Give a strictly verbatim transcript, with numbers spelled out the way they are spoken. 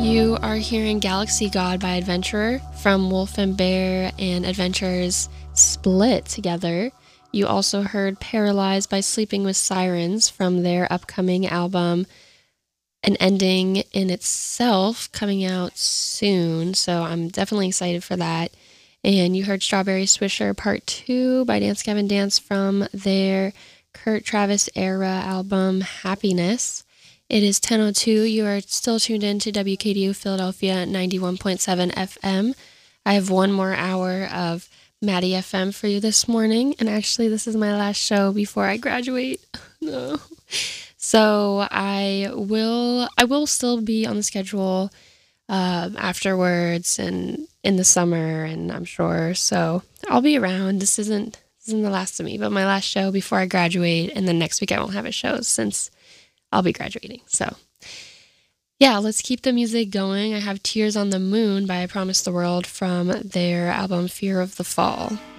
You are hearing Galaxy God by Adventurer from Wolf and Bear and Adventurers Split together. You also heard Paralyzed by Sleeping with Sirens from their upcoming album, An Ending in Itself, coming out soon. So I'm definitely excited for that. And you heard Strawberry Swisher Part two by Dance Gavin Dance from their Kurt Travis era album, Happiness. It is ten oh two. You are still tuned in to W K D U Philadelphia ninety-one point seven F M. I have one more hour of Maddie F M for you this morning. And actually, this is my last show before I graduate. No. So I will I will still be on the schedule uh, afterwards and in the summer, and I'm sure. So I'll be around. This isn't, this isn't the last of me, but my last show before I graduate. And then next week I won't have a show since I'll be graduating. So yeah, let's keep the music going. I have Tears on the Moon by I Promise the World from their album Fear of the Fall.